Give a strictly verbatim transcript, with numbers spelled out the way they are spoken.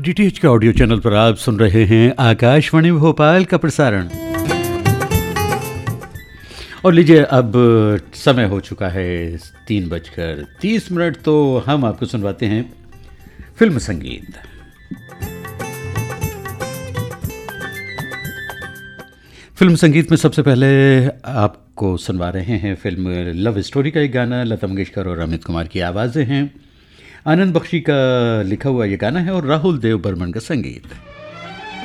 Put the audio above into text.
DTH के audio channel पर आप सुन रहे हैं आकाशवाणी भोपाल का प्रसारण। और लीजिए, अब समय हो चुका है तीन बजकर तीस मिनट, तो हम आपको सुनवाते हैं फिल्म संगीत। फिल्म संगीत में सबसे पहले आपको सुनवा रहे हैं फिल्म लव स्टोरी का एक गाना। लता मंगेशकर और अमित कुमार की आवाज़ें हैं। आनंद बख्शी का लिखा हुआ ये गाना है और राहुल देव बर्मन का संगीत।